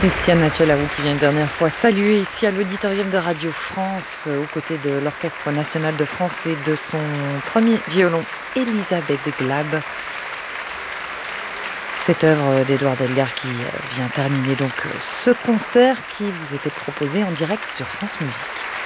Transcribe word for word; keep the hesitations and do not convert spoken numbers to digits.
Christiane Natchelaroux qui vient une dernière fois saluer ici à l'auditorium de Radio France aux côtés de l'Orchestre National de France et de son premier violon Elisabeth Glab. Cette œuvre d'Édouard Elgar qui vient terminer donc ce concert qui vous était proposé en direct sur France Musique.